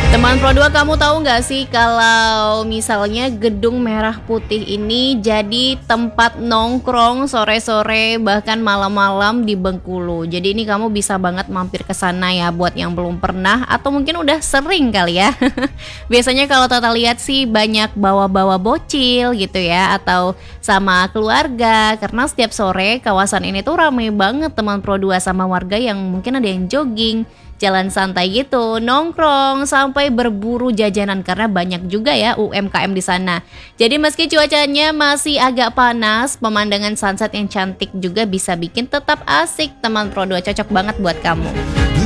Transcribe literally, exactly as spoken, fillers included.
Teman Pro dua, kamu tahu nggak sih kalau misalnya Gedung Merah Putih ini jadi tempat nongkrong sore-sore bahkan malam-malam di Bengkulu. Jadi ini kamu bisa banget mampir ke sana ya buat yang belum pernah atau mungkin udah sering kali ya. Biasanya kalau Tata lihat sih banyak bawa-bawa bocil gitu ya atau sama keluarga karena setiap sore kawasan ini tuh ramai banget teman Pro dua sama warga yang mungkin ada yang jogging, jalan santai gitu, nongkrong, sampai berburu jajanan karena banyak juga ya U M K M di sana. Jadi meski cuacanya masih agak panas, pemandangan sunset yang cantik juga bisa bikin tetap asik. Teman Pro dua cocok banget buat kamu.